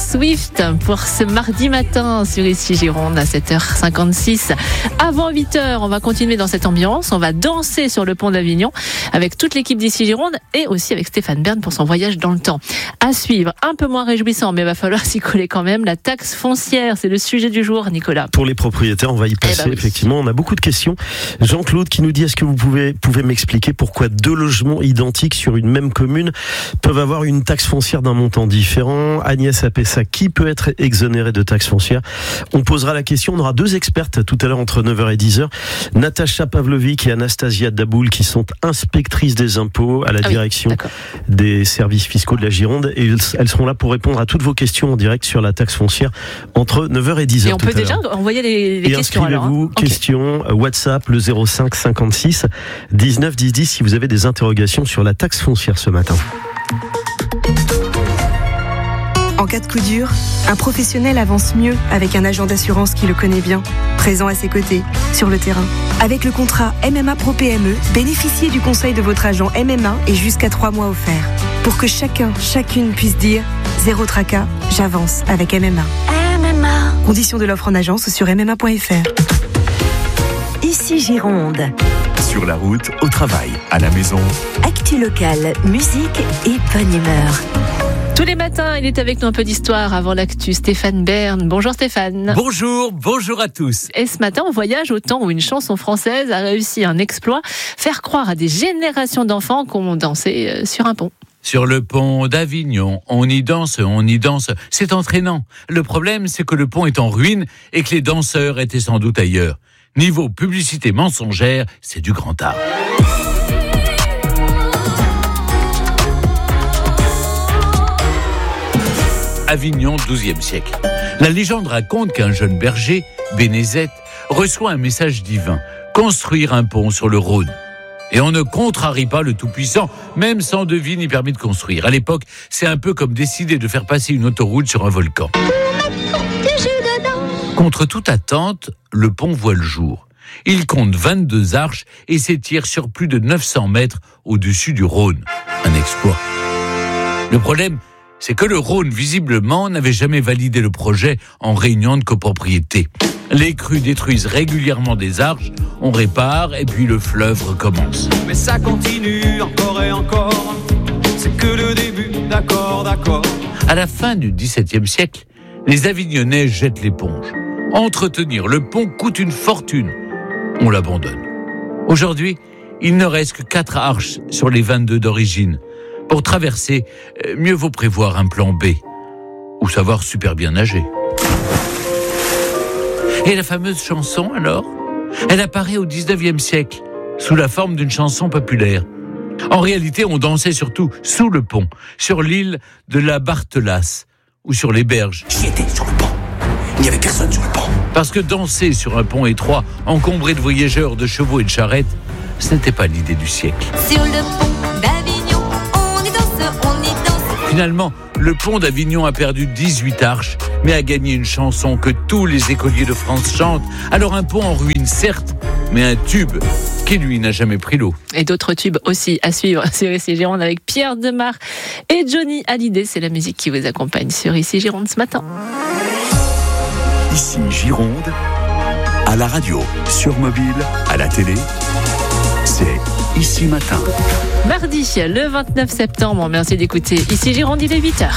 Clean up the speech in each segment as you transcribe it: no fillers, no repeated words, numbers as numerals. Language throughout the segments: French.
Swift pour ce mardi matin sur Ici Gironde à 7h56. Avant 8h, on va continuer dans cette ambiance. On va danser sur le pont d'Avignon avec toute l'équipe d'Ici Gironde et aussi avec Stéphane Bern pour son voyage dans le temps. À suivre, un peu moins réjouissant, mais il va falloir s'y coller quand même. La taxe foncière, c'est le sujet du jour, Nicolas. Pour les propriétaires, on va y passer, oui. Effectivement. On a beaucoup de questions. Jean-Claude qui nous dit, est-ce que vous pouvez m'expliquer pourquoi deux logements identiques sur une même commune peuvent avoir une taxe foncière d'un montant différent? Agnès Apessa, qui peut être exonéré de taxe foncière? On posera la question. On aura deux expertes tout à l'heure entre 9h et 10h. Natacha Pavlovic et Anastasia Daboul qui sont inspectrices des impôts à la direction des services fiscaux de la Gironde. Et elles seront là pour répondre à toutes vos questions en direct sur la taxe foncière entre 9h et 10h. Et on peut déjà envoyer les questions alors. Inscrivez-vous, questions, WhatsApp, le 05 56 19 10 10 si vous avez des interrogations sur la taxe foncière ce matin. En cas de coup dur, un professionnel avance mieux avec un agent d'assurance qui le connaît bien, présent à ses côtés, sur le terrain. Avec le contrat MMA Pro PME, bénéficiez du conseil de votre agent MMA et jusqu'à 3 mois offerts. Pour que chacune puisse dire « Zéro tracas, j'avance avec MMA ». MMA. Conditions de l'offre en agence sur mma.fr. Ici Gironde. Sur la route, au travail, à la maison. Actu locale, musique et bonne humeur. Tous les matins, il est avec nous un peu d'histoire avant l'actu. Stéphane Bern. Bonjour Stéphane. Bonjour à tous. Et ce matin, on voyage au temps où une chanson française a réussi un exploit, faire croire à des générations d'enfants qu'on dansait sur un pont. Sur le pont d'Avignon, on y danse, c'est entraînant. Le problème, c'est que le pont est en ruine et que les danseurs étaient sans doute ailleurs. Niveau publicité mensongère, c'est du grand art. Avignon, XIIe siècle. La légende raconte qu'un jeune berger, Bénézet, reçoit un message divin, construire un pont sur le Rhône. Et on ne contrarie pas le Tout-Puissant, même sans devis ni permis de construire. À l'époque, c'est un peu comme décider de faire passer une autoroute sur un volcan. Contre toute attente, le pont voit le jour. Il compte 22 arches et s'étire sur plus de 900 mètres au-dessus du Rhône. Un exploit. Le problème, c'est que le Rhône, visiblement, n'avait jamais validé le projet en réunion de copropriété. Les crues détruisent régulièrement des arches, on répare et puis le fleuve recommence. Mais ça continue encore et encore, c'est que le début, d'accord. À la fin du XVIIe siècle, les Avignonnais jettent l'éponge. Entretenir le pont coûte une fortune. On l'abandonne. Aujourd'hui, il ne reste que 4 arches sur les 22 d'origine. Pour traverser, mieux vaut prévoir un plan B. Ou savoir super bien nager. Et la fameuse chanson, alors ? Elle apparaît au 19e siècle, sous la forme d'une chanson populaire. En réalité, on dansait surtout sous le pont, sur l'île de la Barthelasse, ou sur les berges. J'y étais, sur le pont. Il n'y avait personne sur le pont. Parce que danser sur un pont étroit, encombré de voyageurs, de chevaux et de charrettes, ce n'était pas l'idée du siècle. Sur le pont d'Avignon, on y danse. Finalement, le pont d'Avignon a perdu 18 arches, mais a gagné une chanson que tous les écoliers de France chantent. Alors un pont en ruine, certes, mais un tube qui, lui, n'a jamais pris l'eau. Et d'autres tubes aussi à suivre sur Ici Gironde avec Pierre Demar et Johnny Hallyday. C'est la musique qui vous accompagne sur Ici Gironde ce matin. Ici Gironde, à la radio, sur mobile, à la télé, c'est Ici Matin. Mardi, le 29 septembre, merci d'écouter Ici Gironde, il est 8h.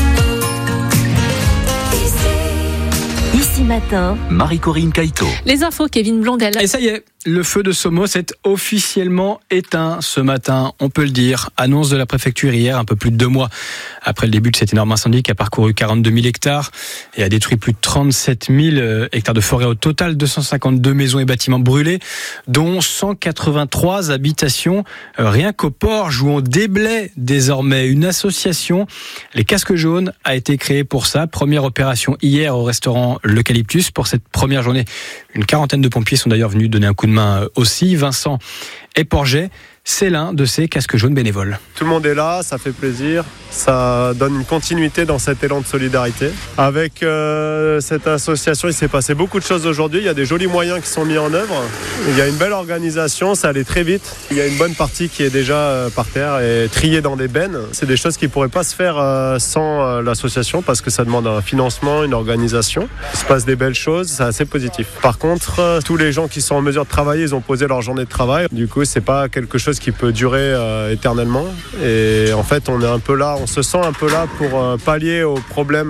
Ici Matin, Marie-Corinne Caïto. Les infos, Kevin Blondel. Et ça y est, le feu de Somos est officiellement éteint ce matin, on peut le dire. Annonce de la préfecture hier, un peu plus de 2 mois après le début de cet énorme incendie qui a parcouru 42 000 hectares et a détruit plus de 37 000 hectares de forêt au total. 252 maisons et bâtiments brûlés, dont 183 habitations. Rien qu'au Porge où on déblaye désormais une association. Les Casques Jaunes a été créée pour ça. Première opération hier au restaurant L'Eucalyptus. Pour cette première journée, une quarantaine de pompiers sont d'ailleurs venus donner un coup de main aussi. Vincent et Porget, c'est l'un de ces casques jaunes bénévoles. Tout le monde est là, ça fait plaisir, ça donne une continuité dans cet élan de solidarité. Avec cette association, il s'est passé beaucoup de choses aujourd'hui, il y a des jolis moyens qui sont mis en œuvre, il y a une belle organisation, ça allait très vite, il y a une bonne partie qui est déjà par terre et triée dans des bennes. C'est des choses qui ne pourraient pas se faire sans l'association parce que ça demande un financement, une organisation. Il se passe des belles choses, c'est assez positif. Par contre, tous les gens qui sont en mesure de travailler, ils ont posé leur journée de travail. Du coup, c'est pas quelque chose qui peut durer éternellement. Et en fait, on est un peu là, on se sent un peu là pour pallier aux problèmes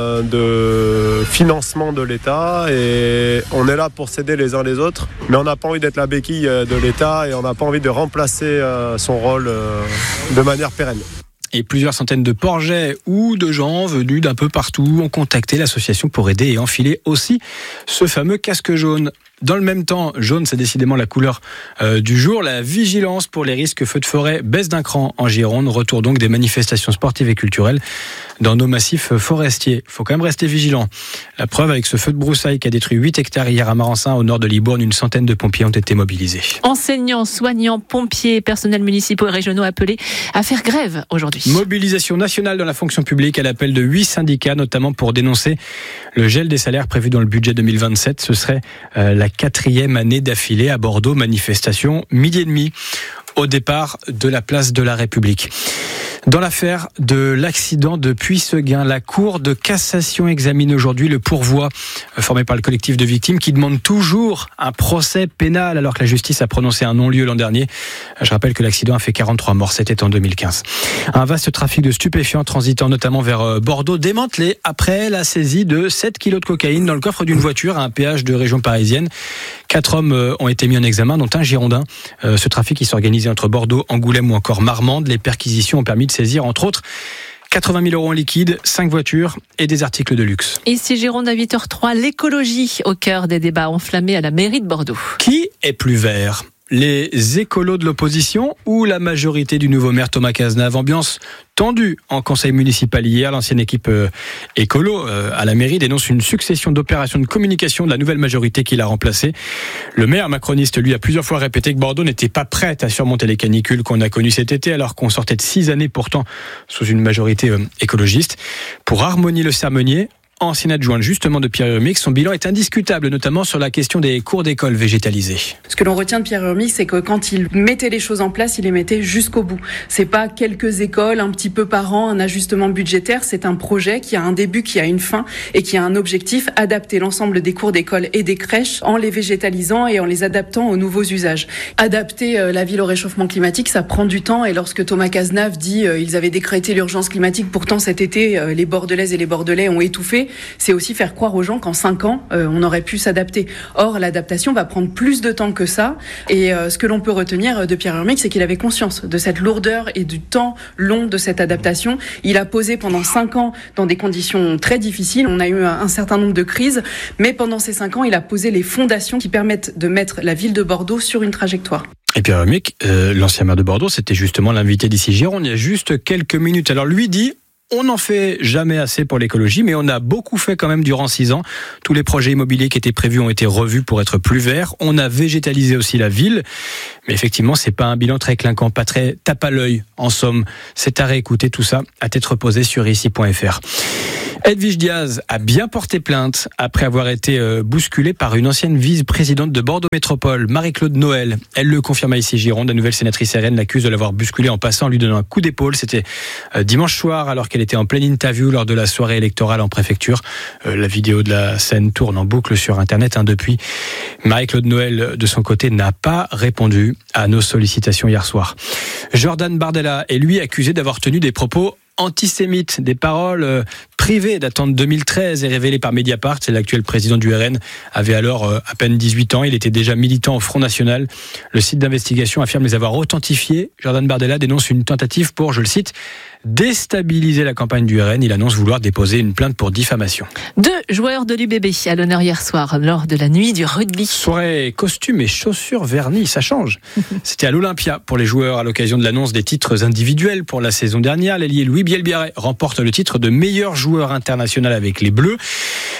de financement de l'État. Et on est là pour s'aider les uns les autres. Mais on n'a pas envie d'être la béquille de l'État et on n'a pas envie de remplacer son rôle de manière pérenne. Et plusieurs centaines de Porgais ou de gens venus d'un peu partout ont contacté l'association pour aider et enfiler aussi ce fameux casque jaune. Dans le même temps, jaune, c'est décidément la couleur du jour. La vigilance pour les risques feux de forêt baisse d'un cran en Gironde. Retour donc des manifestations sportives et culturelles dans nos massifs forestiers. Il faut quand même rester vigilant. La preuve avec ce feu de broussailles qui a détruit 8 hectares hier à Marensin, au nord de Libourne. Une centaine de pompiers ont été mobilisés. Enseignants, soignants, pompiers, personnels municipaux et régionaux appelés à faire grève aujourd'hui. Mobilisation nationale dans la fonction publique à l'appel de 8 syndicats, notamment pour dénoncer le gel des salaires prévu dans le budget 2027. Ce serait la 4e année d'affilée à Bordeaux. Manifestation 12h30 au départ de la place de la République. Dans l'affaire de l'accident de Puy-Seguin, la Cour de cassation examine aujourd'hui le pourvoi formé par le collectif de victimes qui demande toujours un procès pénal alors que la justice a prononcé un non-lieu l'an dernier. Je rappelle que l'accident a fait 43 morts, c'était en 2015. Un vaste trafic de stupéfiants transitant notamment vers Bordeaux démantelé après la saisie de 7 kilos de cocaïne dans le coffre d'une voiture à un péage de région parisienne. 4 hommes ont été mis en examen, dont un Girondin. Ce trafic qui s'organisait entre Bordeaux, Angoulême ou encore Marmande. Les perquisitions ont permis de saisir entre autres 80 000 euros en liquide, 5 voitures et des articles de luxe. Ici Gironde à 8h03, l'écologie au cœur des débats enflammés à la mairie de Bordeaux. Qui est plus vert ? Les écolos de l'opposition ou la majorité du nouveau maire Thomas Cazenave? Ambiance tendue en conseil municipal hier. L'ancienne équipe écolo à la mairie dénonce une succession d'opérations de communication de la nouvelle majorité qui l'a remplacé. Le maire macroniste, lui, a plusieurs fois répété que Bordeaux n'était pas prête à surmonter les canicules qu'on a connues cet été, alors qu'on sortait de 6 années pourtant sous une majorité écologiste. Pour Harmonie Le Sermonier, ancienne adjointe justement de Pierre Urmic, son bilan est indiscutable, notamment sur la question des cours d'école végétalisés. Ce que l'on retient de Pierre Urmic, c'est que quand il mettait les choses en place, il les mettait jusqu'au bout. C'est pas quelques écoles, un petit peu par an, un ajustement budgétaire, c'est un projet qui a un début, qui a une fin et qui a un objectif, adapter l'ensemble des cours d'école et des crèches en les végétalisant et en les adaptant aux nouveaux usages. Adapter la ville au réchauffement climatique, ça prend du temps, et lorsque Thomas Cazenave dit ils avaient décrété l'urgence climatique, pourtant cet été les Bordelaises et les Bordelais ont étouffé, c'est aussi faire croire aux gens qu'en 5 ans, on aurait pu s'adapter. Or, l'adaptation va prendre plus de temps que ça. Et ce que l'on peut retenir de Pierre Urmic, c'est qu'il avait conscience de cette lourdeur et du temps long de cette adaptation. Il a posé pendant 5 ans dans des conditions très difficiles. On a eu un certain nombre de crises. Mais pendant ces 5 ans, il a posé les fondations qui permettent de mettre la ville de Bordeaux sur une trajectoire. Et Pierre Urmic, l'ancien maire de Bordeaux, c'était justement l'invité d'ici Gironde il y a juste quelques minutes. Alors lui dit... On n'en fait jamais assez pour l'écologie, mais on a beaucoup fait quand même durant 6 ans. Tous les projets immobiliers qui étaient prévus ont été revus pour être plus verts. On a végétalisé aussi la ville. Mais effectivement, c'est pas un bilan très clinquant, pas très tape à l'œil. En somme, c'est à réécouter tout ça à tête reposée sur ici.fr. Edwige Diaz a bien porté plainte après avoir été bousculée par une ancienne vice-présidente de Bordeaux Métropole, Marie-Claude Noël. Elle le confirme à ici Gironde. La nouvelle sénatrice RN l'accuse de l'avoir bousculée en passant en lui donnant un coup d'épaule. C'était dimanche soir alors qu'elle était en pleine interview lors de la soirée électorale en préfecture. La vidéo de la scène tourne en boucle sur Internet depuis. Marie-Claude Noël, de son côté, n'a pas répondu à nos sollicitations hier soir. Jordan Bardella est lui accusé d'avoir tenu des propos antisémites, des paroles privées datant de 2013 et révélées par Mediapart. C'est l'actuel président du RN, avait alors à peine 18 ans. Il était déjà militant au Front National. Le site d'investigation affirme les avoir authentifiés. Jordan Bardella dénonce une tentative pour, je le cite, déstabiliser la campagne du RN. Il annonce vouloir déposer une plainte pour diffamation. 2 joueurs de l'UBB à l'honneur hier soir lors de la nuit du rugby. Soirée costumes et chaussures vernis, ça change. C'était à l'Olympia pour les joueurs à l'occasion de l'annonce des titres individuels pour la saison dernière. L'ailier Louis Bielbiarré remporte le titre de meilleur joueur international avec les Bleus.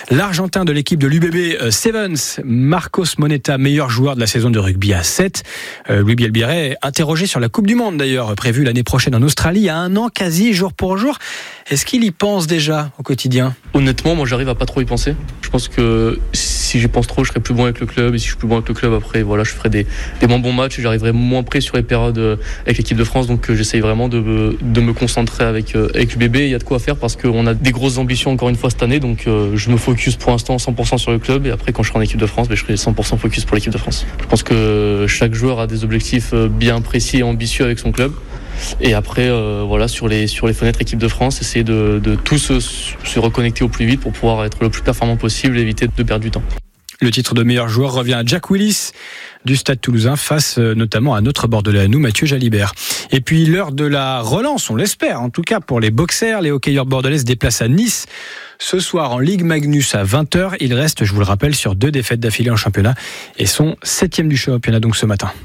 L'Argentin de l'équipe de l'UBB Sevens, Marcos Moneta, meilleur joueur de la saison de rugby à 7. Louis Bielbiret, interrogé sur la Coupe du Monde d'ailleurs, prévue l'année prochaine en Australie, à 1 an quasi jour pour jour. Est-ce qu'il y pense déjà au quotidien ? Honnêtement, moi j'arrive à pas trop y penser. Je pense que si j'y pense trop, je serai plus bon avec le club. Et si je suis plus bon avec le club, après, voilà, je ferai des moins bons matchs et j'arriverai moins près sur les périodes avec l'équipe de France. Donc j'essaye vraiment de me concentrer avec l'UBB. Il y a de quoi faire parce qu'on a des grosses ambitions encore une fois cette année. Donc je me focus pour l'instant 100% sur le club. Et après, quand je serai en équipe de France, je serai 100% focus pour l'équipe de France. Je pense que chaque joueur a des objectifs bien précis et ambitieux avec son club. Et après, voilà, sur les fenêtres équipe de France, essayer de tous se reconnecter au plus vite pour pouvoir être le plus performant possible et éviter de perdre du temps. Le titre de meilleur joueur revient à Jack Willis du Stade Toulousain face notamment à notre Bordelais à nous, Mathieu Jalibert. Et puis l'heure de la relance, on l'espère en tout cas pour les boxers. Les hockeyeurs bordelais se déplacent à Nice ce soir en Ligue Magnus à 20h. Ils restent, je vous le rappelle, sur 2 défaites d'affilée en championnat et sont 7e du championnat donc ce matin.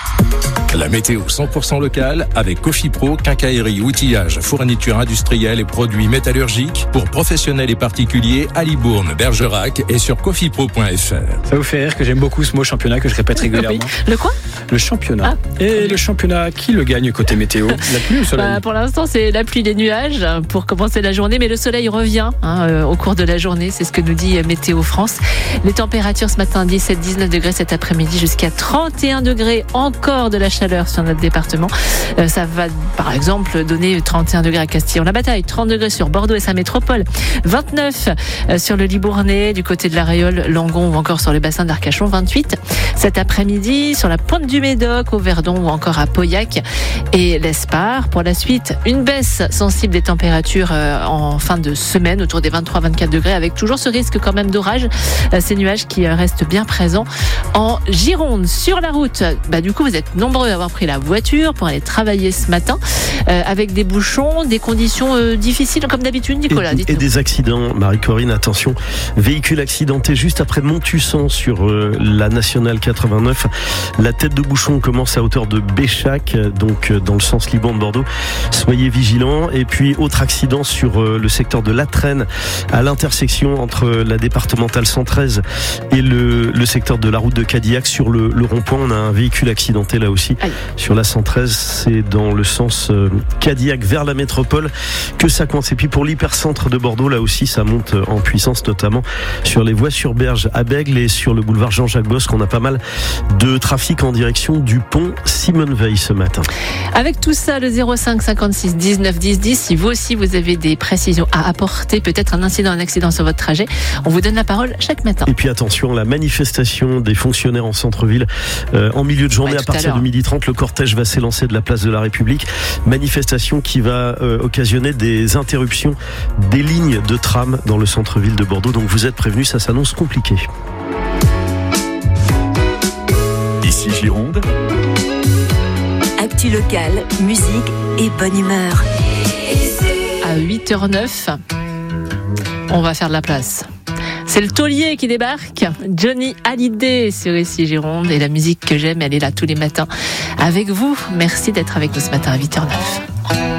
La météo 100% locale avec Cofipro, quincaillerie, outillage, fourniture industrielle et produits métallurgiques pour professionnels et particuliers à Libourne, Bergerac et sur cofipro.fr. Ça vous fait rire que j'aime beaucoup ce mot championnat que je répète régulièrement. Oui. Le quoi ? Le championnat. Et le championnat, qui le gagne côté météo ? La pluie ou le soleil ? Pour l'instant, c'est la pluie des nuages pour commencer la journée, mais le soleil revient au cours de la journée. C'est ce que nous dit Météo France. Les températures ce matin, 17-19 degrés cet après-midi jusqu'à 31 degrés. Encore de la chaleur sur notre département. Ça va, par exemple, donner 31 degrés à Castillon-la-Bataille, 30 degrés sur Bordeaux et sa métropole, 29 sur le Libournais, du côté de la Réole, Langon ou encore sur le bassin d'Arcachon, 28 cet après-midi sur la pointe du Médoc, au Verdon ou encore à Pauillac et l'Espar. Pour la suite, une baisse sensible des températures en fin de semaine, autour des 23-24 degrés, avec toujours ce risque quand même d'orage, ces nuages qui restent bien présents en Gironde. Sur la route, du coup, vous êtes nombreux à avoir pris la voiture pour aller travailler ce matin, avec des bouchons, des conditions difficiles comme d'habitude, Nicolas. Et des accidents, Marie-Corinne, attention, véhicule accidenté juste après Montussan sur la nationale 89. La tête de bouchon commence à hauteur de Béchac, donc dans le sens Libourne-Bordeaux. Soyez vigilants. Et puis autre accident sur le secteur de La Traîne, à l'intersection entre la départementale 113 et le secteur de la route de Cadillac. Sur le rond-point, on a un véhicule accidenté là aussi. Aïe. Sur la 113, c'est dans le sens Cadillac vers la métropole que ça coince. Et puis pour l'hypercentre de Bordeaux, là aussi ça monte en puissance, notamment sur les voies sur Berge à Bègle et sur le boulevard Jean-Jacques Bosque. On a pas mal de trafic en direction du pont Simone Veil ce matin. Avec tout ça, le 05 56 19 10 10, si vous aussi vous avez des précisions à apporter, peut-être un incident, un accident sur votre trajet, on vous donne la parole chaque matin. Et puis attention, la manifestation des fonctionnaires en centre-ville en milieu de journée, à partir de 12h30, le cortège va s'élancer de la place de la République. Manifestation qui va occasionner des interruptions des lignes de tram dans le centre-ville de Bordeaux. Donc vous êtes prévenus, ça s'annonce compliqué. Ici Gironde. Actu locale, musique et bonne humeur. À 8h09, on va faire de la place. C'est le taulier qui débarque, Johnny Hallyday sur ici Gironde, et la musique que j'aime, elle est là tous les matins avec vous. Merci d'être avec nous ce matin à 8h09.